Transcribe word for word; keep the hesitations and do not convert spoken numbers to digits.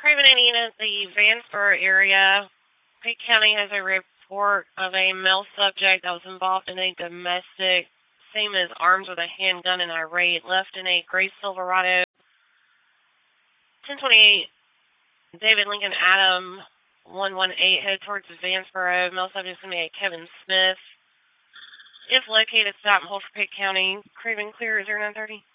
Craven Indian, the Vansboro area. Pitt County has a report of a male subject that was involved in a domestic, same as armed with a handgun and irate, left in a gray Silverado. ten twenty-eight, David Lincoln Adam, one one eight, headed towards Vansboro. Male subject is going to be a Kevin Smith. If located, stop and hold for Pitt County. Craven clear, zero nine thirty.